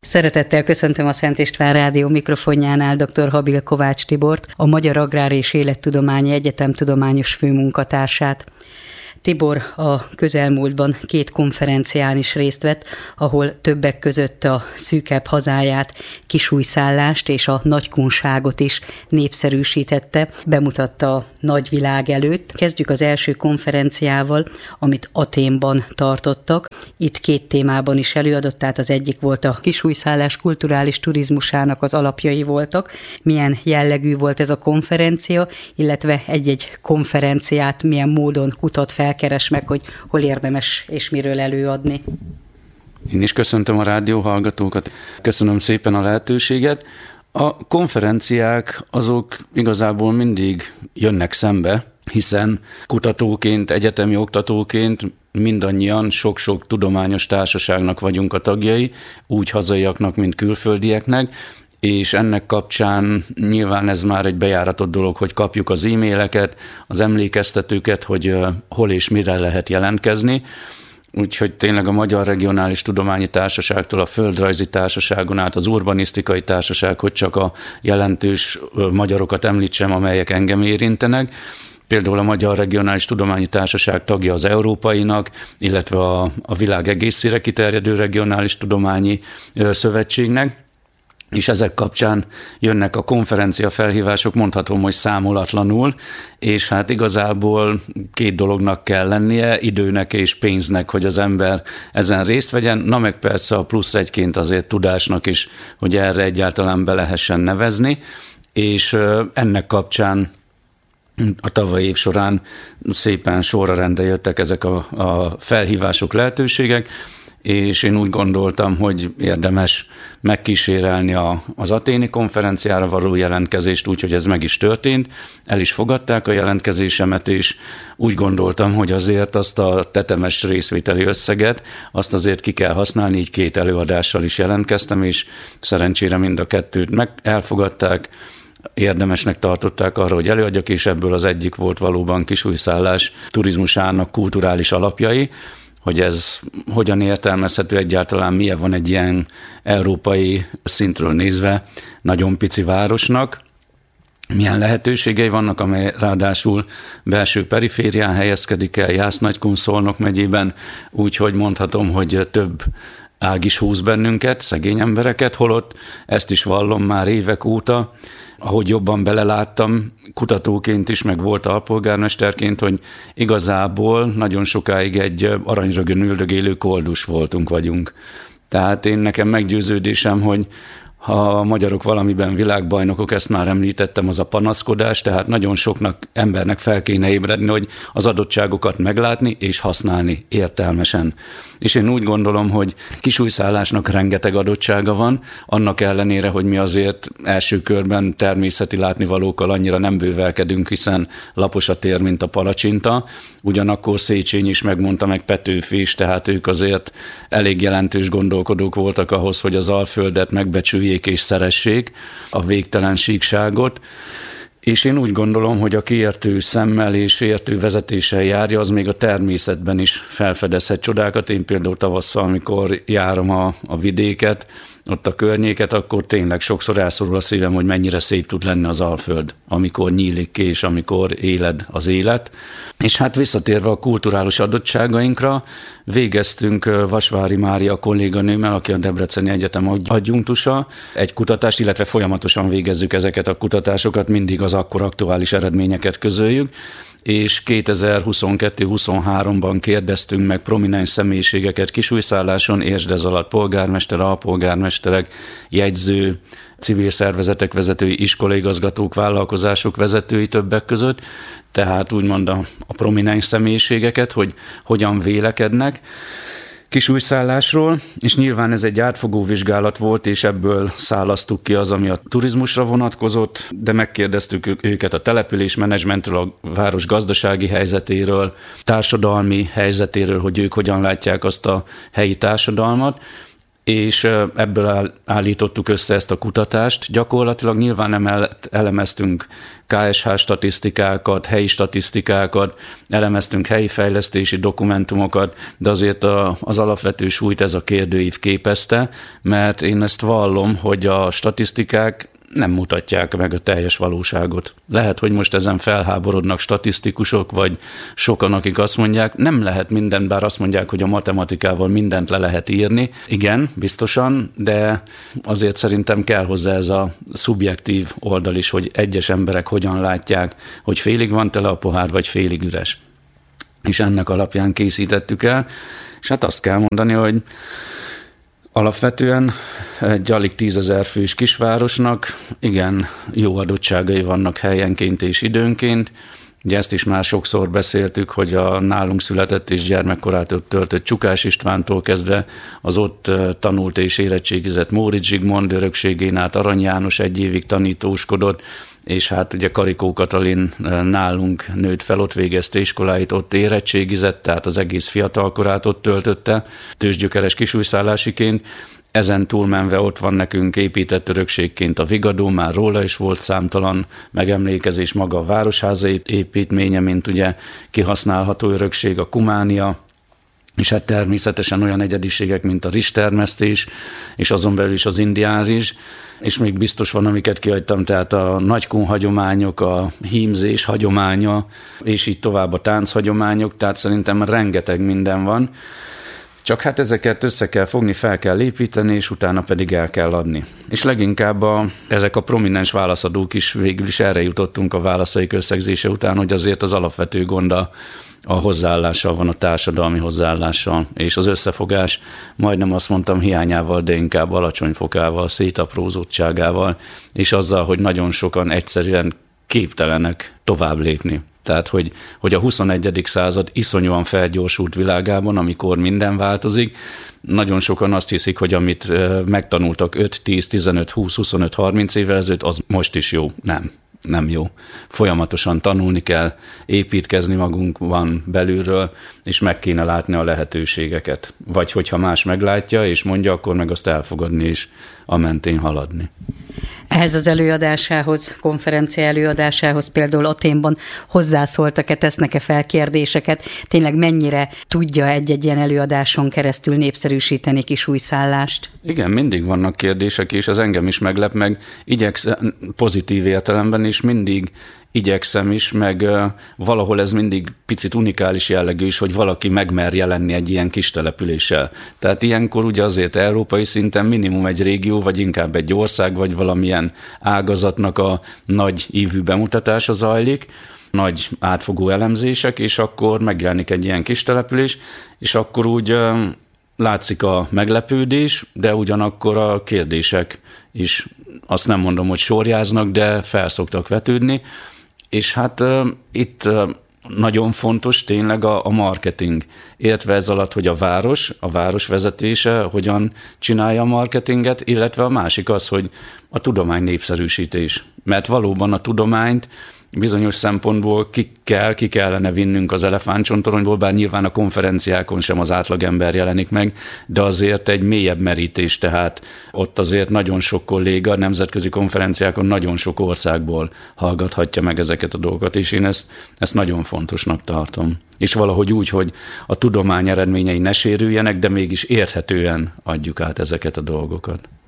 Szeretettel köszöntöm a Szent István Rádió mikrofonjánál dr. Habil Kovács Tibort, a Magyar Agrár és Élettudományi Egyetem tudományos főmunkatársát. Tibor a közelmúltban 2 konferencián is részt vett, ahol többek között a szűkebb hazáját, Kisújszállást és a nagykunságot is népszerűsítette, bemutatta a nagyvilág előtt. Kezdjük az első konferenciával, amit Athénban tartottak. Itt 2 témában is előadott, tehát az egyik volt a Kisújszállás kulturális turizmusának az alapjai voltak. Milyen jellegű volt ez a konferencia, illetve egy-egy konferenciát milyen módon kutat fel, keres meg, hogy hol érdemes és miről előadni. Én is köszöntöm a rádió hallgatókat. Köszönöm szépen a lehetőséget. A konferenciák azok igazából mindig jönnek szembe, hiszen kutatóként, egyetemi oktatóként mindannyian sok-sok tudományos társaságnak vagyunk a tagjai, úgy hazaiaknak, mint külföldieknek, és ennek kapcsán nyilván ez már egy bejáratott dolog, hogy kapjuk az e-maileket, az emlékeztetőket, hogy hol és mire lehet jelentkezni. Úgyhogy tényleg a Magyar Regionális Tudományi Társaságtól a Földrajzi Társaságon át az Urbanisztikai Társaság, hogy csak a jelentős magyarokat említsem, amelyek engem érintenek. Például a Magyar Regionális Tudományi Társaság tagja az Európainak, illetve a világ egészére kiterjedő regionális tudományi szövetségnek. És ezek kapcsán jönnek a konferencia felhívások, mondhatom, hogy számolatlanul, és hát igazából 2 dolognak kell lennie, időnek és pénznek, hogy az ember ezen részt vegyen, na meg persze a plusz egyként azért tudásnak is, hogy erre egyáltalán be lehessen nevezni, és ennek kapcsán a tavalyi év során szépen sorra rendre jöttek ezek a felhívások, lehetőségek, és én úgy gondoltam, hogy érdemes megkísérelni az athéni konferenciára való jelentkezést, úgyhogy ez meg is történt, el is fogadták a jelentkezésemet, és úgy gondoltam, hogy azért azt a tetemes részvételi összeget, azt azért ki kell használni, így 2 előadással is jelentkeztem, és szerencsére mind a 2-t elfogadták, érdemesnek tartották arra, hogy előadjak, és ebből az egyik volt valóban Kisújszállás turizmusának kulturális alapjai, hogy ez hogyan értelmezhető egyáltalán, milyen van egy ilyen európai szintről nézve nagyon pici városnak, milyen lehetőségei vannak, amely ráadásul belső periférián helyezkedik el, Jász-Nagykun-Szolnok megyében, úgyhogy mondhatom, hogy több ág is húz bennünket, szegény embereket, holott ezt is vallom már évek óta, ahogy jobban beleláttam, kutatóként is, meg volt alpolgármesterként, hogy igazából nagyon sokáig egy aranyrögön üldögélő koldus vagyunk. Tehát nekem meggyőződésem, hogy ha a magyarok valamiben világbajnokok, ezt már említettem, az a panaszkodás, tehát nagyon soknak embernek fel kéne ébredni, hogy az adottságokat meglátni és használni értelmesen. És én úgy gondolom, hogy Kisújszállásnak rengeteg adottsága van, annak ellenére, hogy mi azért első körben természeti látnivalókkal annyira nem bővelkedünk, hiszen lapos a tér, mint a palacsinta. Ugyanakkor Széchenyi is megmondta, meg Petőfi is, tehát ők azért elég jelentős gondolkodók voltak ahhoz, hogy az Alföldet megbecsüljék és szeressék, a végtelen síkságot, és én úgy gondolom, hogy aki értő szemmel és értő vezetéssel járja, az még a természetben is felfedezhet csodákat. Én például tavasszal, amikor járom a vidéket, ott a környéket, akkor tényleg sokszor elszorul a szívem, hogy mennyire szép tud lenni az Alföld, amikor nyílik ki, és amikor éled az élet. És hát visszatérve a kulturális adottságainkra, végeztünk Vasvári Mária kolléganőmmel, aki a Debreceni Egyetem adjunktusa, egy kutatást, illetve folyamatosan végezzük ezeket a kutatásokat, mindig az akkor aktuális eredményeket közöljük, és 2022-23-ban kérdeztünk meg prominens személyiségeket Kisújszálláson, értsd ez alatt polgármester, alpolgármesterek, jegyző, civil szervezetek vezetői, iskolaigazgatók, vállalkozások vezetői többek között, tehát úgymond a prominens személyiségeket, hogy hogyan vélekednek Kisújszállásról, és nyilván ez egy átfogó vizsgálat volt, és ebből szálasztuk ki az, ami a turizmusra vonatkozott, de megkérdeztük őket a településmenedzsmentről, a város gazdasági helyzetéről, társadalmi helyzetéről, hogy ők hogyan látják azt a helyi társadalmat, és ebből állítottuk össze ezt a kutatást. Gyakorlatilag nyilván emellett elemeztünk KSH statisztikákat, helyi statisztikákat, elemeztünk helyi fejlesztési dokumentumokat, de azért az alapvető súlyt ez a kérdőív képezte, mert én ezt vallom, hogy a statisztikák nem mutatják meg a teljes valóságot. Lehet, hogy most ezen felháborodnak statisztikusok, vagy sokan, akik azt mondják, nem lehet mindent, bár azt mondják, hogy a matematikával mindent le lehet írni. Igen, biztosan, de azért szerintem kell hozzá ez a szubjektív oldal is, hogy egyes emberek hogyan látják, hogy félig van tele a pohár, vagy félig üres. És ennek alapján készítettük el, és hát azt kell mondani, hogy alapvetően egy alig 10 000 fős kisvárosnak igen jó adottságai vannak helyenként és időnként. Ugye ezt is már sokszor beszéltük, hogy a nálunk született és gyermekkorától töltött Csukás Istvántól kezdve az ott tanult és érettségizett Móricz Zsigmond örökségén át Arany János 1 évig tanítóskodott, és hát ugye Karikó Katalin nálunk nőtt fel, ott végezte iskoláit, ott érettségizett, tehát az egész fiatalkorát ott töltötte, tőzsgyökeres kisújszállásiként. Ezen túlmenve ott van nekünk épített örökségként a Vigadó, már róla is volt számtalan megemlékezés, maga a Városháza építménye, mint ugye kihasználható örökség, a Kumánia, és hát természetesen olyan egyediségek, mint a rizstermesztés, és azon belül is az indián rizs, és még biztos van, amiket kihagytam, tehát a nagykun hagyományok, a hímzés hagyománya, és így tovább a tánchagyományok, tehát szerintem rengeteg minden van. Csak hát ezeket össze kell fogni, fel kell építeni, és utána pedig el kell adni. És leginkább ezek a prominens válaszadók is végül is erre jutottunk a válaszaik összegzése után, hogy azért az alapvető gond a hozzáállással van, a társadalmi hozzáállással, és az összefogás majdnem azt mondtam hiányával, de inkább alacsony fokával, szétaprózottságával, és azzal, hogy nagyon sokan egyszerűen képtelenek tovább lépni. Tehát, hogy a 21. század iszonyúan felgyorsult világában, amikor minden változik, nagyon sokan azt hiszik, hogy amit megtanultak 5, 10, 15, 20, 25, 30 évvel ezelőtt, az most is jó. Nem jó. Folyamatosan tanulni kell, építkezni magunkban belülről, és meg kéne látni a lehetőségeket. Vagy hogyha más meglátja és mondja, akkor meg azt elfogadni és a mentén haladni. Ehhez az előadásához, konferencia előadásához például Athénban hozzászóltak-e, tesznek-e fel kérdéseket? Tényleg mennyire tudja egy-egy ilyen előadáson keresztül népszerűsíteni Kisújszállást? Igen, mindig vannak kérdések, és ez engem is meglep, meg igyekszem pozitív értelemben, és mindig igyekszem is, meg valahol ez mindig picit unikális jellegű is, hogy valaki megmer jelenni egy ilyen kis településsel. Tehát ilyenkor ugye azért európai szinten minimum egy régió, vagy inkább egy ország, vagy valamilyen ágazatnak a nagy ívű bemutatása zajlik, nagy átfogó elemzések, és akkor megjelenik egy ilyen kis település, és akkor úgy látszik a meglepődés, de ugyanakkor a kérdések is, azt nem mondom, hogy sorjáznak, de felszoktak vetődni, és hát itt nagyon fontos tényleg a marketing. Értve ez alatt, hogy a város vezetése hogyan csinálja a marketinget, illetve a másik az, hogy a tudomány népszerűsítés. Mert valóban a tudományt bizonyos szempontból ki kellene vinnünk az elefántcsontoronyból, bár nyilván a konferenciákon sem az átlagember jelenik meg, de azért egy mélyebb merítés, tehát ott azért nagyon sok kolléga nemzetközi konferenciákon nagyon sok országból hallgathatja meg ezeket a dolgokat, és én ezt nagyon fontosnak tartom. És valahogy úgy, hogy a tudomány eredményei ne sérüljenek, de mégis érthetően adjuk át ezeket a dolgokat.